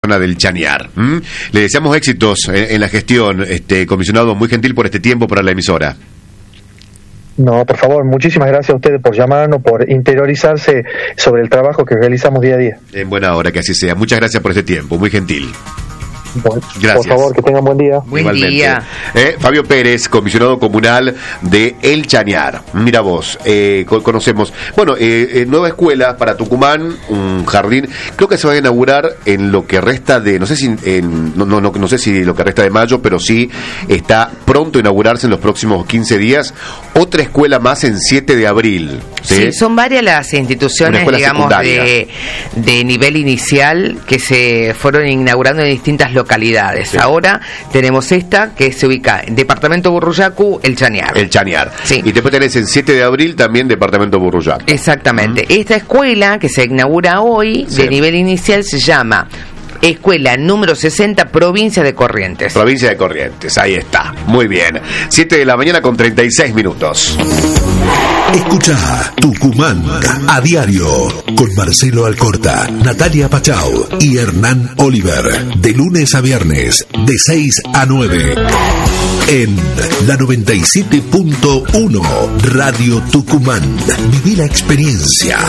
del Chañar. Le deseamos éxitos en la gestión, comisionado, muy gentil por este tiempo para la emisora. No, por favor, muchísimas gracias a ustedes por llamarnos, por interiorizarse sobre el trabajo que realizamos día a día. En buena hora, que así sea. Muchas gracias por este tiempo, muy gentil. Gracias. Por favor, que tengan buen día. Buen día. Fabio Pérez, comisionado comunal de El Chañar. Mira vos, conocemos. Bueno, nueva escuela para Tucumán, un jardín. Creo que se va a inaugurar en lo que resta de, no sé si no sé si lo que resta de mayo, pero sí está pronto a inaugurarse en los próximos 15 días. Otra escuela más en 7 de abril. Sí, son varias las instituciones, digamos, de nivel inicial que se fueron inaugurando en distintas localidades. Sí. Ahora tenemos esta que se ubica en Departamento Burruyacu, El Chañar. El Chañar. Sí. Y después tenés en 7 de abril también Departamento Burruyacu. Exactamente. Esta escuela que se inaugura hoy, de nivel inicial, se llama Escuela número 60, Provincia de Corrientes. Provincia de Corrientes, ahí está. Muy bien. 7 de la mañana con 36 minutos. Escucha Tucumán a diario con Marcelo Alcorta, Natalia Pachau y Hernán Oliver. De lunes a viernes, de 6 a 9. En la 97.1 Radio Tucumán. Viví la experiencia.